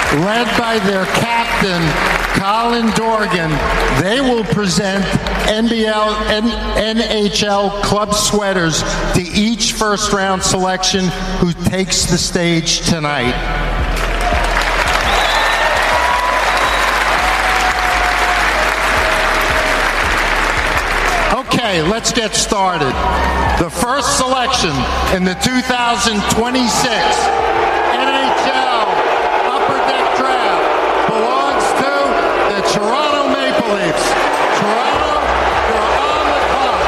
led by their captain, Colin Dorgan. They will present NHL club sweaters to each first-round selection who takes the stage tonight. Okay, let's get started. The first selection in the 2026 NHL Upper Deck Draft belongs to the Toronto Maple Leafs. Toronto, you're on the clock.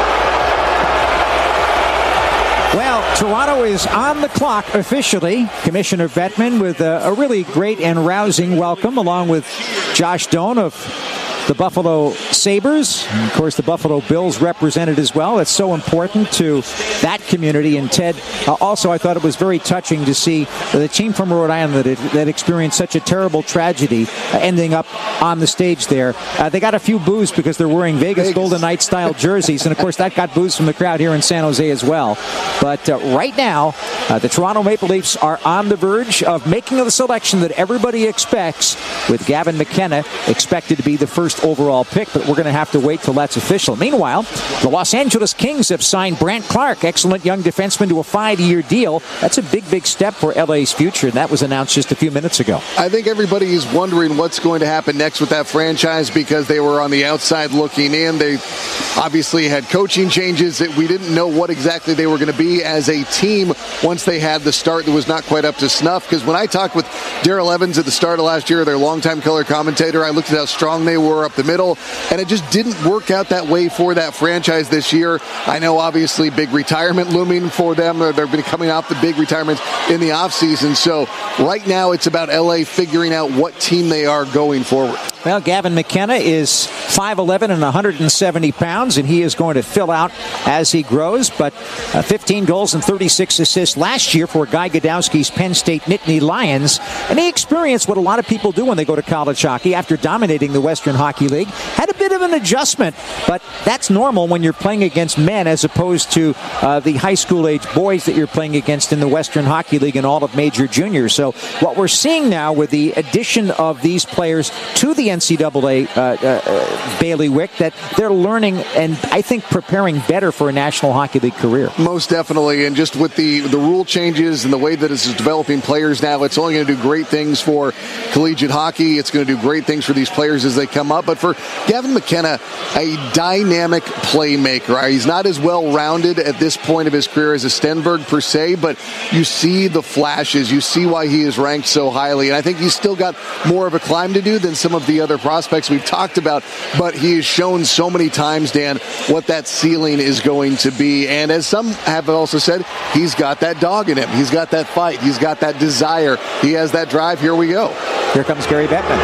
Well, Toronto is on the clock officially. Commissioner Bettman with a really great and rousing welcome, along with Josh Doan of the Buffalo Sabres, and of course the Buffalo Bills represented as well. It's so important to that community. And Ted, also I thought it was very touching to see the team from Rhode Island that experienced such a terrible tragedy ending up on the stage there. They got a few boos because they're wearing Vegas Golden Knights style jerseys, and of course that got boos from the crowd here in San Jose as well. But right now, the Toronto Maple Leafs are on the verge of making the selection that everybody expects, with Gavin McKenna expected to be the first overall pick, but we're going to have to wait till that's official. Meanwhile, the Los Angeles Kings have signed Brandt Clarke, excellent young defenseman, to a 5-year deal. That's a big step for LA's future, and that was announced just a few minutes ago. I think everybody is wondering what's going to happen next with that franchise because they were on the outside looking in. They obviously had coaching changes that we didn't know what exactly they were going to be as a team once they had the start that was not quite up to snuff. Because when I talked with Darrell Evans at the start of last year, their longtime color commentator, I looked at how strong they were up the middle, and it just didn't work out that way for that franchise this year. I know obviously big retirement looming for them. They're going to be coming off the big retirements in the offseason. So right now it's about LA figuring out what team they are going forward. Well, Gavin McKenna is 5'11" and 170 pounds, and he is going to fill out as he grows. But 15 goals and 36 assists last year for Guy Godowski's Penn State Nittany Lions. And he experienced what a lot of people do when they go to college hockey after dominating the Western Hockey League. Had a bit of an adjustment, but that's normal when you're playing against men as opposed to the high school age boys that you're playing against in the Western Hockey League and all of major juniors. So what we're seeing now with the addition of these players to the NCAA bailiwick, that they're learning and I think preparing better for a National Hockey League career. Most definitely, and just with the rule changes and the way that it's developing players now, it's only going to do great things for collegiate hockey. It's going to do great things for these players as they come up. But for Gavin McKenna, a dynamic playmaker. He's not as well-rounded at this point of his career as a Stenberg per se, but you see the flashes. You see why he is ranked so highly. And I think he's still got more of a climb to do than some of the other prospects we've talked about, but he has shown so many times, Dan, what that ceiling is going to be. And as some have also said, he's got that dog in him. He's got that fight. He's got that desire. He has that drive. Here we go. Here comes Gary Bettman.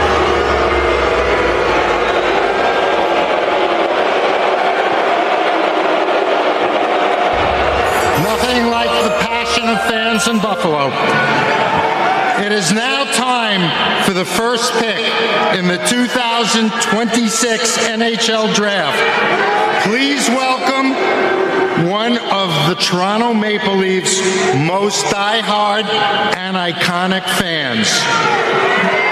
Nothing like the passion of fans in Buffalo. It is now time for the first pick in the 2026 NHL Draft. Please welcome one of the Toronto Maple Leafs' most diehard and iconic fans.